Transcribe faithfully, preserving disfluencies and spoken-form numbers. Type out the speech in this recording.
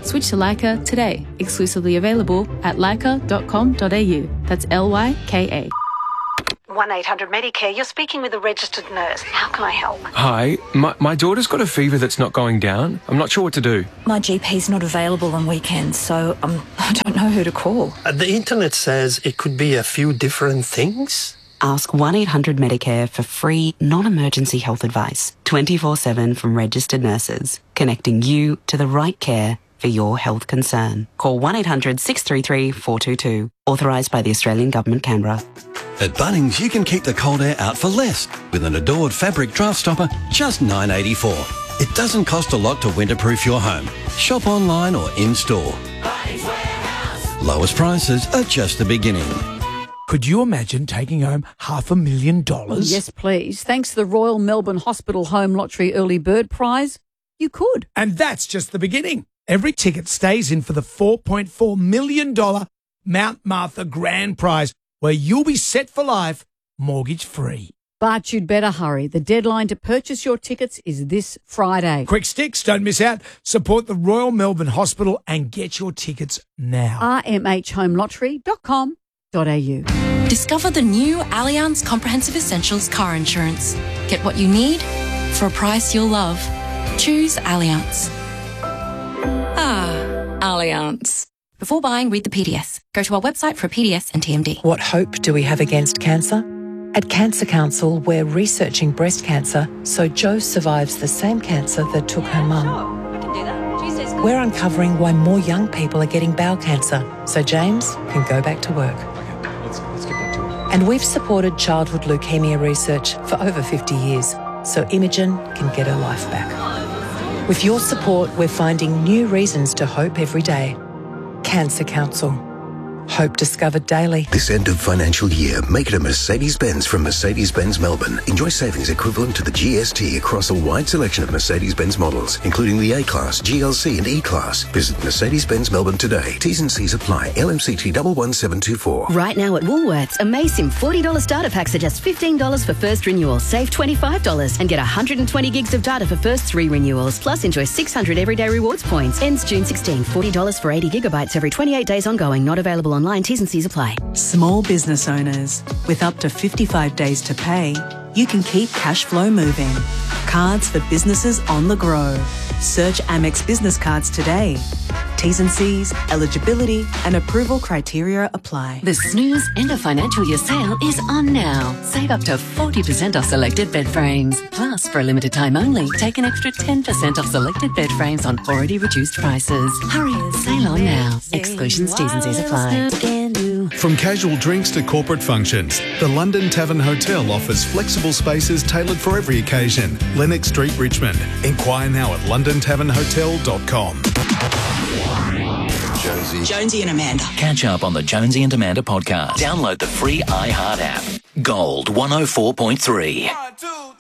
Switch to Lyca today. Exclusively available at lyca dot com dot a u. That's L Y K A. one eight hundred Medicare, you're speaking with a registered nurse. How can I help? Hi, my, my daughter's got a fever that's not going down. I'm not sure what to do. My G P's not available on weekends, so um, I don't know who to call. Uh, the internet says it could be a few different things. Ask one eight hundred Medicare for free, non-emergency health advice, twenty-four seven from registered nurses, connecting you to the right care for your health concern. Call one eight hundred six three three four two two. Authorised by the Australian Government, Canberra. At Bunnings, you can keep the cold air out for less with an Adored fabric draft stopper, just nine dollars eighty-four. It doesn't cost a lot to winterproof your home. Shop online or in-store. Lowest prices are just the beginning. Could you imagine taking home half a million dollars? Yes, please. Thanks to the Royal Melbourne Hospital Home Lottery Early Bird Prize, you could. And that's just the beginning. Every ticket stays in for the four point four million dollars Mount Martha Grand Prize, where you'll be set for life, mortgage-free. But you'd better hurry. The deadline to purchase your tickets is this Friday. Quick sticks, don't miss out. Support the Royal Melbourne Hospital and get your tickets now. r m h home lottery dot com dot a u. Discover the new Allianz Comprehensive Essentials car insurance. Get what you need for a price you'll love. Choose Allianz. Ah, Allianz. Before buying, read the P D S. Go to our website for a P D S and T M D. What hope do we have against cancer? At Cancer Council, we're researching breast cancer so Jo survives the same cancer that took her mum. Sure, we can do that. Tuesday's good. We're uncovering why more young people are getting bowel cancer so James can go back to work. Okay, let's, let's get back to it. And we've supported childhood leukemia research for over fifty years so Imogen can get her life back. With your support, we're finding new reasons to hope every day. Cancer Council. Hope discovered daily. This end of financial year, make it a Mercedes-Benz from Mercedes-Benz Melbourne. Enjoy savings equivalent to the G S T across a wide selection of Mercedes-Benz models, including the A-Class, G L C and E-Class. Visit Mercedes-Benz Melbourne today. T's and C's apply. L M C T one one seven two four. Right now at Woolworths, Amazing forty dollars starter packs are just fifteen dollars for first renewal. Save twenty-five dollars and get one hundred twenty gigs of data for first three renewals. Plus enjoy six hundred everyday rewards points. Ends June sixteenth. forty dollars for eighty gigabytes every twenty-eight days ongoing. Not available online. T's and C's apply. Small business owners, with up to fifty-five days to pay, you can keep cash flow moving. Cards for businesses on the go. Search Amex Business Cards today. T's and C's, eligibility and approval criteria apply. The Snooze End of Financial Year sale is on now. Save up to forty percent off selected bed frames. Plus, for a limited time only, take an extra ten percent off selected bed frames on already reduced prices. Hurry, sale on now. Exclusions, T's and C's apply. From casual drinks to corporate functions, the London Tavern Hotel offers flexible spaces tailored for every occasion. Lennox Street, Richmond. Inquire now at london tavern hotel dot com. Jonesy. Jonesy and Amanda. Catch up on the Jonesy and Amanda podcast. Download the free iHeart app. Gold one oh four point three.